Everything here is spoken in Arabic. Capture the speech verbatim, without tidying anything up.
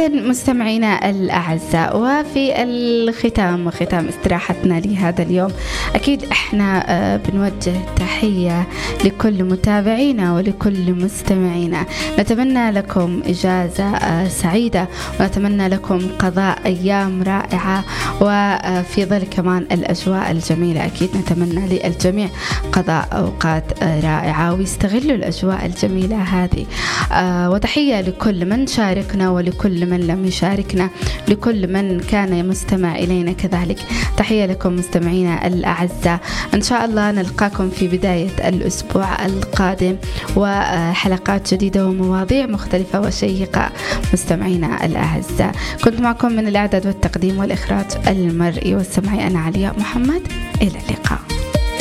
إذا مستمعينا الأعزاء، وفي الختام وختام استراحتنا لهذا اليوم أكيد إحنا بنوجه تحية لكل متابعينا ولكل مستمعينا. نتمنى لكم إجازة سعيدة، ونتمنى لكم قضاء أيام رائعة، وفي ظل كمان الأجواء الجميلة أكيد نتمنى للجميع قضاء أوقات رائعة ويستغلوا الأجواء الجميلة هذه. وتحية لكل من شاركنا ولكل من لم يشاركنا، لكل من كان مستمع إلينا كذلك. تحية لكم مستمعينا الأعزاء، إن شاء الله نلقاكم في بداية الأسبوع القادم وحلقات جديدة ومواضيع مختلفة وشيقة. مستمعينا الأعزاء، كنت معكم من الإعداد والتقديم والإخراج المرئي والسمعي أنا علياء محمد. إلى اللقاء.